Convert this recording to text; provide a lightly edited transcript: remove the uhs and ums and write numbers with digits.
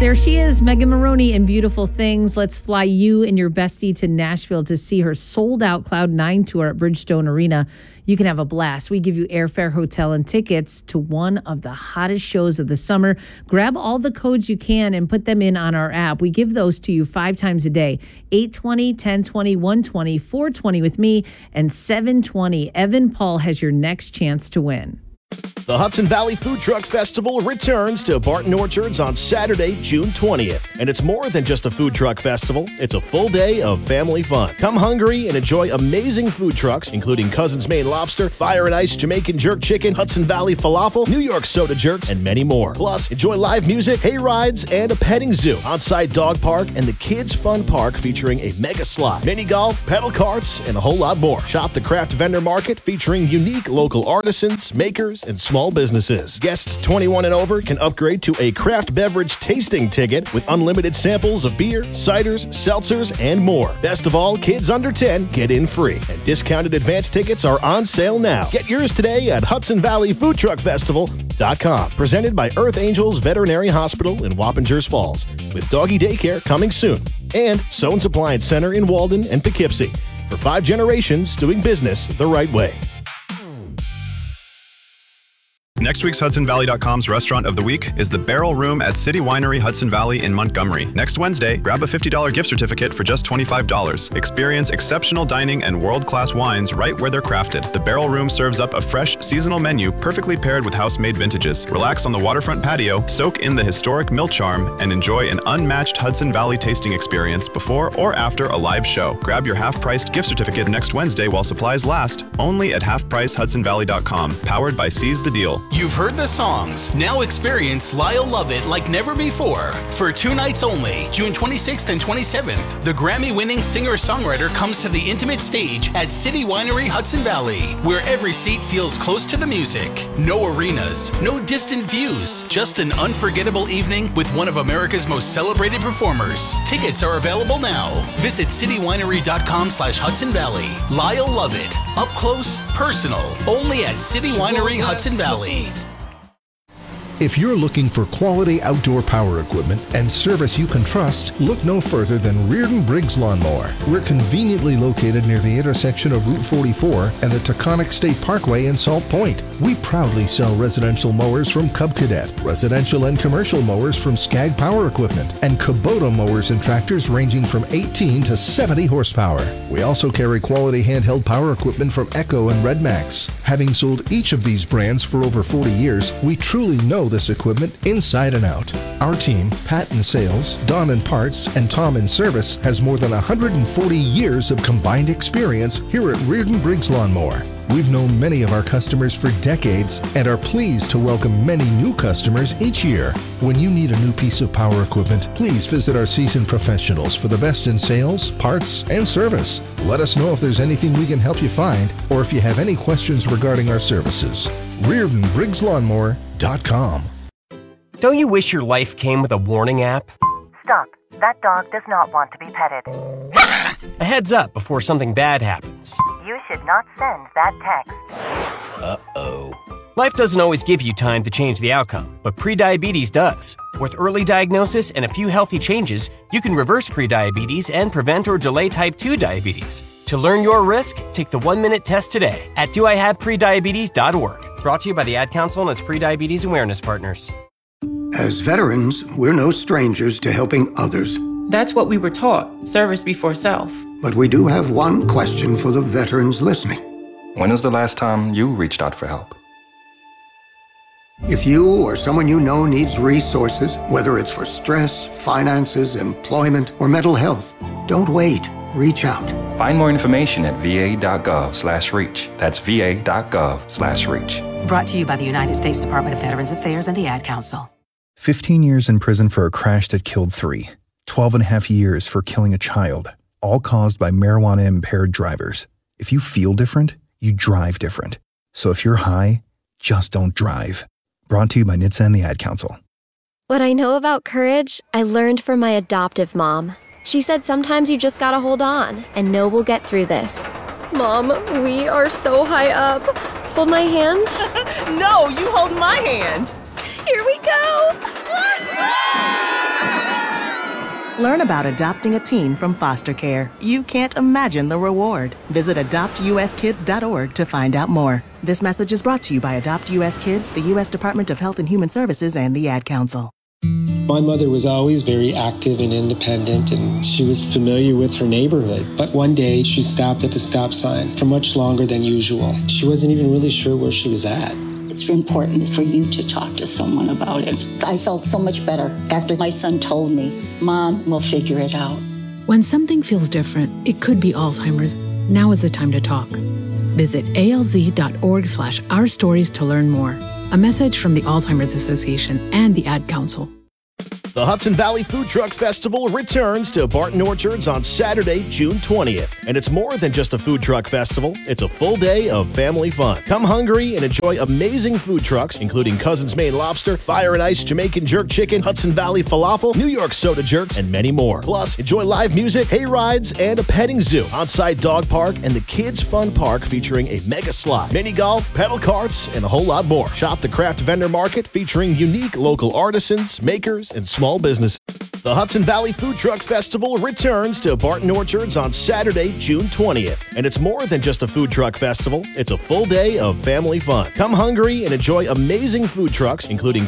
There she is, Megan Maroney in Beautiful Things. Let's fly you and your bestie to Nashville to see her sold-out Cloud9 tour at Bridgestone Arena. You can have a blast. We give you airfare, hotel, and tickets to one of the hottest shows of the summer. Grab all the codes you can and put them in on our app. We give those to you 5 times a day, 8:20, 10:20, 1:20, 4:20 with me, and 7:20. Evan Paul has your next chance to win. The Hudson Valley Food Truck Festival returns to Barton Orchards on Saturday, June 20th. And it's more than just a food truck festival. It's a full day of family fun. Come hungry and enjoy amazing food trucks, including Cousin's Maine Lobster, Fire and Ice Jamaican Jerk Chicken, Hudson Valley Falafel, New York Soda Jerks, and many more. Plus, enjoy live music, hay rides, and a petting zoo, on-site dog park, and the Kids Fun Park featuring a mega slide, mini golf, pedal carts, and a whole lot more. Shop the craft vendor market featuring unique local artisans, makers, and small businesses. Guests 21 and over can upgrade to a craft beverage tasting ticket with unlimited samples of beer, ciders, seltzers, and more. Best of all, kids under 10 get in free. And discounted advance tickets are on sale now. Get yours today at HudsonValleyFoodTruckFestival.com. Presented by Earth Angels Veterinary Hospital in Wappingers Falls, with doggy daycare coming soon. And Soane's Appliance Center in Walden and Poughkeepsie. For 5 generations doing business the right way. Next week's HudsonValley.com's Restaurant of the Week is the Barrel Room at City Winery Hudson Valley in Montgomery. Next Wednesday, grab a $50 gift certificate for just $25. Experience exceptional dining and world-class wines right where they're crafted. The Barrel Room serves up a fresh, seasonal menu perfectly paired with house-made vintages. Relax on the waterfront patio, soak in the historic mill charm, and enjoy an unmatched Hudson Valley tasting experience before or after a live show. Grab your half-priced gift certificate next Wednesday while supplies last, only at halfpricehudsonvalley.com. Powered by Seize the Deal. You've heard the songs. Now experience Lyle Lovett like never before. For 2 nights only, June 26th and 27th, the Grammy-winning singer-songwriter comes to the intimate stage at City Winery Hudson Valley, where every seat feels close to the music. No arenas, no distant views, just an unforgettable evening with one of America's most celebrated performers. Tickets are available now. Visit citywinery.com/Hudson Valley. Lyle Lovett, up close, personal, only at City Winery Hudson Valley. If you're looking for quality outdoor power equipment and service you can trust, look no further than Reardon Briggs Lawnmower. We're conveniently located near the intersection of Route 44 and the Taconic State Parkway in Salt Point. We proudly sell residential mowers from Cub Cadet, residential and commercial mowers from Skag Power Equipment, and Kubota mowers and tractors ranging from 18 to 70 horsepower. We also carry quality handheld power equipment from Echo and Redmax. Having sold each of these brands for over 40 years, we truly know this equipment inside and out. Our team, Pat in sales, Don in parts, and Tom in service, has more than 140 years of combined experience here at Reardon Briggs Lawnmower. We've known many of our customers for decades and are pleased to welcome many new customers each year. When you need a new piece of power equipment, please visit our seasoned professionals for the best in sales, parts, and service. Let us know if there's anything we can help you find or if you have any questions regarding our services. ReardonBriggsLawnmower.com. Don't you wish your life came with a warning app? Stop. That dog does not want to be petted. A heads up before something bad happens. You should not send that text. Uh-oh. Life doesn't always give you time to change the outcome, but prediabetes does. With early diagnosis and a few healthy changes, you can reverse prediabetes and prevent or delay type 2 diabetes. To learn your risk, take the 1-minute test today at doihaveprediabetes.org. Brought to you by the Ad Council and its prediabetes awareness partners. As veterans, we're no strangers to helping others. That's what we were taught, service before self. But we do have one question for the veterans listening. When was the last time you reached out for help? If you or someone you know needs resources, whether it's for stress, finances, employment, or mental health, don't wait. Reach out. Find more information at va.gov/reach. That's va.gov/reach. Brought to you by the United States Department of Veterans Affairs and the Ad Council. 15 years in prison for a crash that killed 3. 12 and a half years for killing a child, all caused by marijuana-impaired drivers. If you feel different, you drive different. So if you're high, just don't drive. Brought to you by NHTSA and the Ad Council. What I know about courage, I learned from my adoptive mom. She said sometimes you just gotta hold on and know we'll get through this. Mom, we are so high up. Hold my hand. No, you hold my hand. Here we go. Learn about adopting a teen from foster care. You can't imagine the reward. Visit adoptuskids.org to find out more. This message is brought to you by Adopt US Kids, the U.S. Department of Health and Human Services, and the Ad Council. My mother was always very active and independent, and she was familiar with her neighborhood. But one day, she stopped at the stop sign for much longer than usual. She wasn't even really sure where she was at. It's important for you to talk to someone about it. I felt so much better after my son told me, Mom, we'll figure it out. When something feels different, it could be Alzheimer's. Now is the time to talk. Visit alz.org/ourstories to learn more. A message from the Alzheimer's Association and the Ad Council. The Hudson Valley Food Truck Festival returns to Barton Orchards on Saturday, June 20th. And it's more than just a food truck festival. It's a full day of family fun. Come hungry and enjoy amazing food trucks, including Cousin's Maine Lobster, Fire and Ice Jamaican Jerk Chicken, Hudson Valley Falafel, New York Soda Jerks, and many more. Plus, enjoy live music, hay rides, and a petting zoo, on-site dog park, and the Kids Fun Park featuring a mega slide, mini golf, pedal carts, and a whole lot more. Shop the craft vendor market featuring unique local artisans, makers, and small business. The Hudson Valley Food Truck Festival returns to Barton Orchards on Saturday, June 20th. And it's more than just a food truck festival. It's a full day of family fun. Come hungry and enjoy amazing food trucks, including